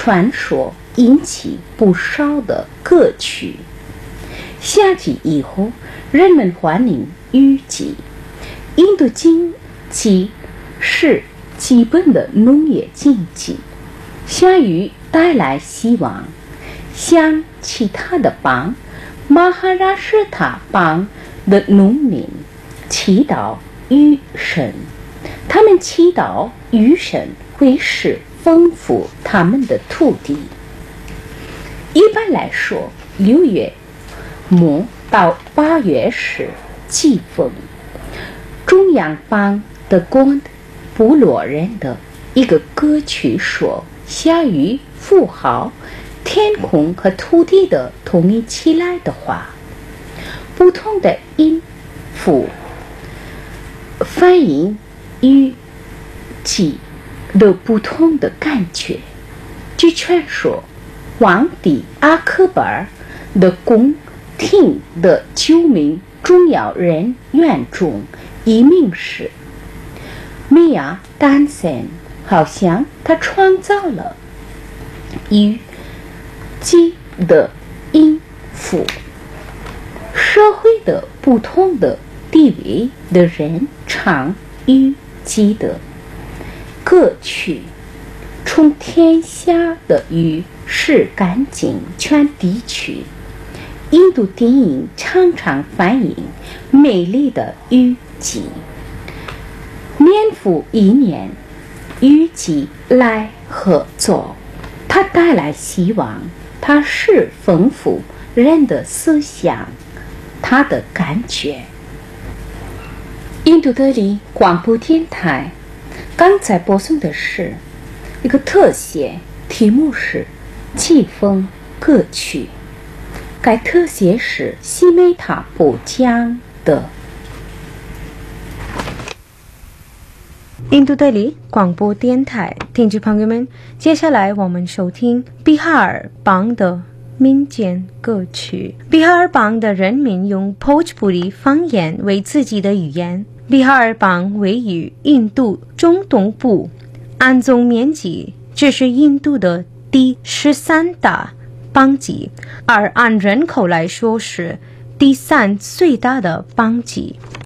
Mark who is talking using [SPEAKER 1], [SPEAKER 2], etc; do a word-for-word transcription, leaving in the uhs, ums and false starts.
[SPEAKER 1] 传说引起不少的歌曲。夏季以后，人们欢迎雨季。印度经济是基本的农业经济，下雨带来希望。像其他的邦，马哈拉施塔邦的农民祈祷雨神，他们祈祷雨神会使丰富他们的土地。一般来说，六月末到八月是季风。中央邦的贡部落人的一个歌曲说，下雨符号天空和土地的统一起来的话，不同的音符反映雨季的不同的感觉。据传说，皇帝阿克巴尔的宫廷的九名重要人员中，一名是米亚丹森，好像他创造了雨季的音符。社会的不同的地位的人唱雨季的歌曲，从天下的雨是干净全地区。印度电影常常反映美丽的雨季，年复一年，雨季来和走，它带来希望，它是丰富人的思想，他的感觉。印度德里广播电台刚才播送的是一个特写，题目是季风歌曲。该特写是西美塔播讲的。
[SPEAKER 2] 印度德里广播电台听众朋友们，接下来我们收听比哈尔邦的民间歌曲。比哈尔邦的人民用 Bhojpuri 方言为自己的语言。比哈尔邦位于印度中东部，按总面积这是印度的第十三大邦级，而按人口来说是第三最大的邦级。